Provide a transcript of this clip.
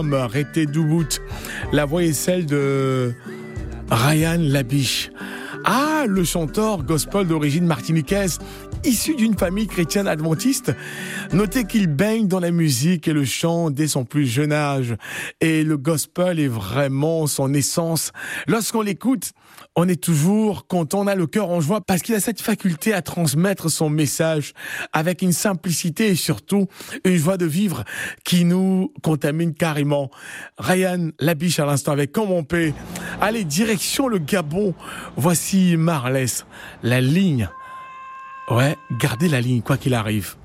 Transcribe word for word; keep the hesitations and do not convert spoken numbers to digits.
Arrêtez Doubout. La voix est celle de Ryan Labiche. Ah, le chanteur gospel d'origine martiniquaise, issu d'une famille chrétienne adventiste. Notez qu'il baigne dans la musique et le chant dès son plus jeune âge. Et le gospel est vraiment son essence. Lorsqu'on l'écoute, on est toujours content, on a le cœur en joie parce qu'il a cette faculté à transmettre son message avec une simplicité et surtout une joie de vivre qui nous contamine carrément. Ryan Labiche à l'instant avec Comme on peut. Allez, direction le Gabon. Voici Marlès, la ligne. Ouais, gardez la ligne, quoi qu'il arrive.